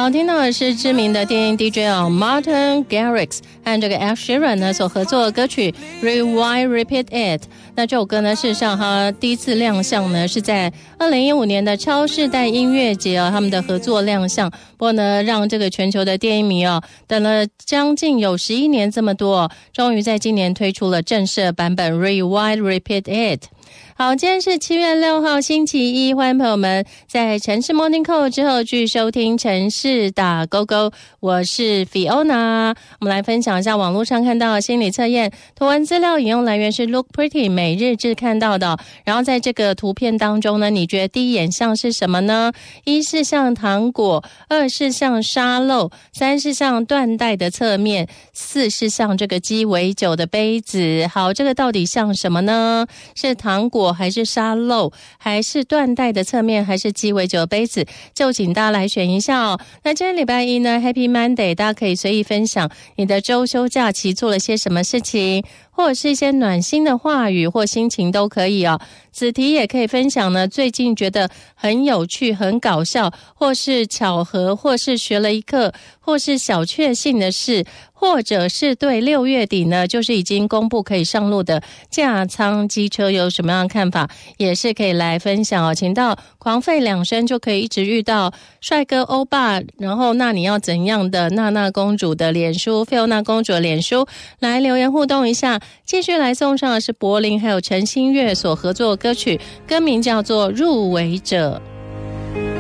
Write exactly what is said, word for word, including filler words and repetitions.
好，听到的是知名的电音 D J 哦 Martin Garrix 和这个 Ed Sheeran 呢所合作的歌曲 Rewind Repeat It。 那这首歌呢，事实上它第一次亮相呢是在二零一五年的超世代音乐节哦，他们的合作亮相。不过呢，让这个全球的电音迷哦等了将近有十一年这么多哦，终于在今年推出了正式版本 Rewind Repeat It。好，今天是七月六号星期一，欢迎朋友们在城市 Morning Call 之后继续收听城市打勾勾，我是 Fiona。 我们来分享一下网络上看到的心理测验，图文资料引用来源是 Look Pretty 每日志看到的。然后在这个图片当中呢，你觉得第一眼像是什么呢？一是像糖果，二是像沙漏，三是像缎带的侧面，四是像这个鸡尾酒的杯子。好，这个到底像什么呢？是糖果还是沙漏，还是缎带的侧面，还是鸡尾酒的杯子？就请大家来选一下哦。那今天礼拜一呢 Happy Monday， 大家可以随意分享你的周休假期做了些什么事情，或者是一些暖心的话语或心情都可以哦。子题也可以分享呢，最近觉得很有趣很搞笑，或是巧合，或是学了一课，或是小确幸的事，或者是对六月底呢就是已经公布可以上路的价舱机车有什么样的看法，也是可以来分享哦。请到狂吠两声就可以一直遇到帅哥欧巴，然后那你要怎样的娜娜公主的脸书，菲欧娜公主的脸书来留言互动一下。继续来送上的是柏林还有陈星月所合作的歌曲，歌名叫做入围者。